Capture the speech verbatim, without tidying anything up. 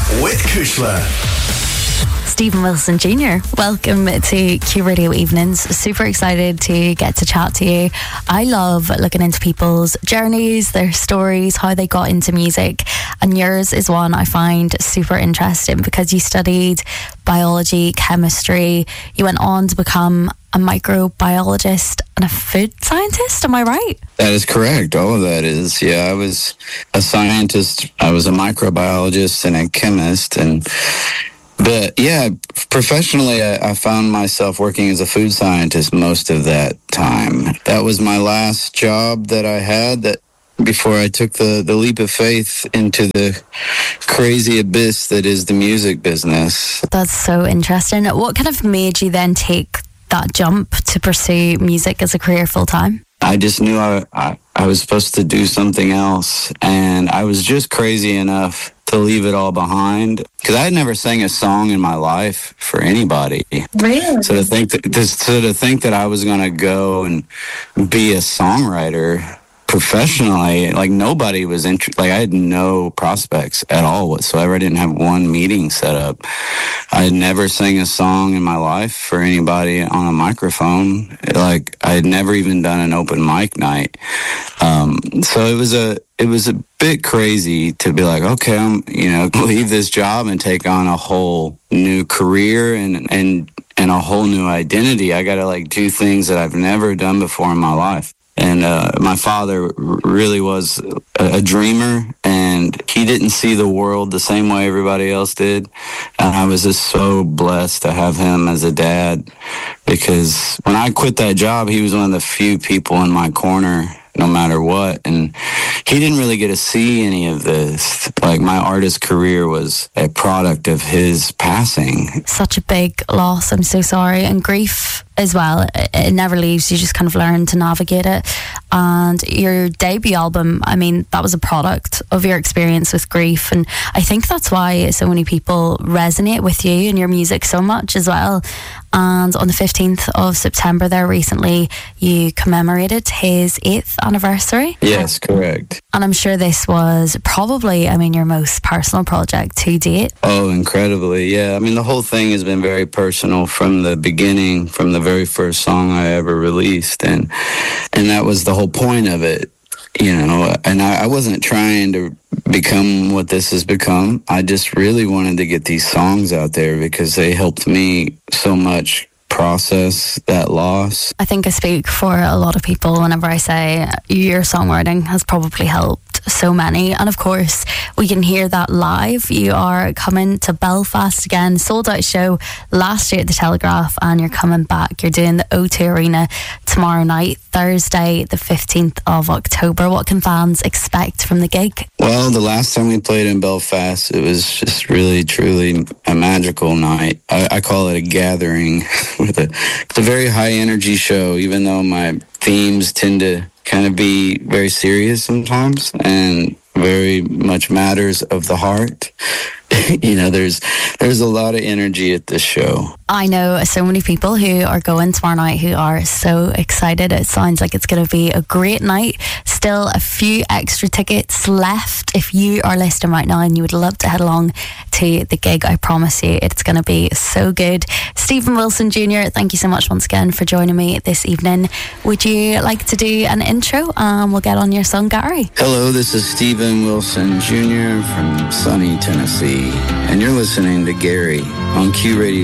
with Kushla. Stephen Wilson Junior, welcome to Q Radio Evenings. Super excited to get to chat to you. I love looking into people's journeys, their stories, how they got into music, and yours is one I find super interesting because you studied biology, chemistry, you went on to become a microbiologist and a food scientist, am I right? That is correct. All of that is, yeah. I was a scientist, I was a microbiologist and a chemist, and But yeah, professionally, I, I found myself working as a food scientist most of that time. That was my last job that I had that before I took the, the leap of faith into the crazy abyss that is the music business. That's so interesting. What kind of made you then take that jump to pursue music as a career full time? I just knew I, I, I was supposed to do something else, and I was just crazy enough to leave it all behind because I had never sang a song in my life for anybody. Really? So to think that, to, so to think that I was going to go and be a songwriter professionally, like nobody was interested. Like I had no prospects at all whatsoever. I didn't have one meeting set up. I had never sang a song in my life for anybody on a microphone. Like I had never even done an open mic night. Um, so it was a it was a bit crazy to be like, okay, I'm you know leave this job and take on a whole new career and and and a whole new identity. I got to like do things that I've never done before in my life. And uh, my father really was a, a dreamer, and he didn't see the world the same way everybody else did. And I was just so blessed to have him as a dad, because when I quit that job, he was one of the few people in my corner, no matter what. And he didn't really get to see any of this. Like my artist career was a product of his passing. Such a big loss. I'm so sorry. And grief as well, it never leaves. You just kind of learn to navigate it. And your debut album, I mean, that was a product of your experience with grief, and I think that's why so many people resonate with you and your music so much as well. And on the fifteenth of September there recently, you commemorated his eighth anniversary. Yes, correct. And I'm sure this was probably, I mean, your most personal project to date. Oh, incredibly, yeah. I mean, the whole thing has been very personal from the beginning, from the very first song I ever released, and and that was the whole point of it, you know. And I, I wasn't trying to become what this has become. I just really wanted to get these songs out there because they helped me so much process that loss. I think I speak for a lot of people whenever I say your songwriting has probably helped so many. And of course, we can hear that live. You are coming to Belfast again, sold out show last year at the Telegraph, and you're coming back. You're doing the O two Arena tomorrow night, Thursday the fifteenth of October. What can fans expect from the gig? Well, the last time we played in Belfast, it was just really, truly a magical night. I, I call it a gathering. with a, it's a very high energy show, even though my themes tend to kind of be very serious sometimes and very much matters of the heart. You know, there's there's a lot of energy at this show. I know so many people who are going tomorrow night who are so excited. It sounds like it's going to be a great night. Still a few extra tickets left. If you are listening right now and you would love to head along to the gig, I promise you it's going to be so good. Stephen Wilson Junior, thank you so much once again for joining me this evening. Would you like to do an intro and we'll get on your song, Gary? Hello, this is Stephen Wilson Junior from sunny Tennessee, and you're listening to Gary on Q Radio.